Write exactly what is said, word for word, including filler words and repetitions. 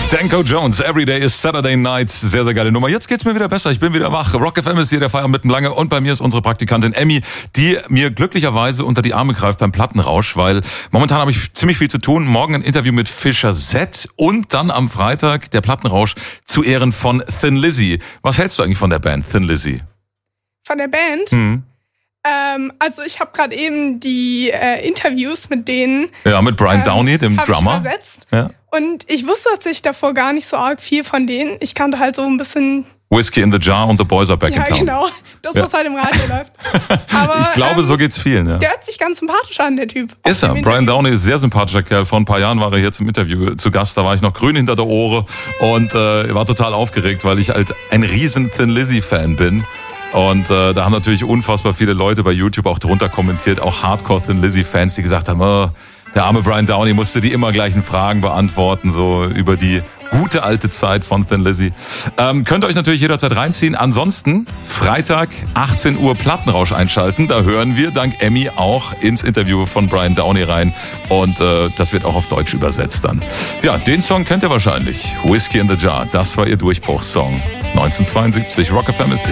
Danko Jones, Everyday is Saturday Night. Sehr, sehr geile Nummer. Jetzt geht's mir wieder besser. Ich bin wieder wach. Rock F M ist hier, der Feierabend mitten lange. Und bei mir ist unsere Praktikantin Emmy, die mir glücklicherweise unter die Arme greift beim Plattenrausch, weil momentan habe ich ziemlich viel zu tun. Morgen ein Interview mit Fischer Z und dann am Freitag der Plattenrausch zu Ehren von Thin Lizzy. Was hältst du eigentlich von der Band Thin Lizzy? Von der Band? Mhm. Ähm, also ich habe gerade eben die äh, Interviews mit denen. Ja, mit Brian ähm, Downey, dem Drummer. Ich übersetzt. Ja. Und ich wusste tatsächlich davor gar nicht so arg viel von denen. Ich kannte halt so ein bisschen... Whiskey in the Jar und The Boys Are Back ja, in Town. Ja, genau. Das, was ja. halt im Radio läuft. Aber, ich glaube, ähm, so geht's vielen. Ja. Der hört sich ganz sympathisch an, der Typ. Ist er. Brian Downey ist ein sehr sympathischer Kerl. Vor ein paar Jahren war er hier zum Interview zu Gast. Da war ich noch grün hinter der Ohren und äh, war total aufgeregt, weil ich halt ein riesen Thin Lizzy-Fan bin. Und äh, da haben natürlich unfassbar viele Leute bei YouTube auch drunter kommentiert, auch Hardcore Thin Lizzy-Fans, die gesagt haben, oh, der arme Brian Downey musste die immer gleichen Fragen beantworten, so über die gute alte Zeit von Thin Lizzy. Ähm, könnt ihr euch natürlich jederzeit reinziehen. Ansonsten Freitag achtzehn Uhr Plattenrausch einschalten. Da hören wir dank Emmy auch ins Interview von Brian Downey rein. Und äh, das wird auch auf Deutsch übersetzt dann. Ja, den Song kennt ihr wahrscheinlich. Whiskey in the Jar. Das war ihr Durchbruchssong. neunzehnhundertzweiundsiebzig. Rock F M ist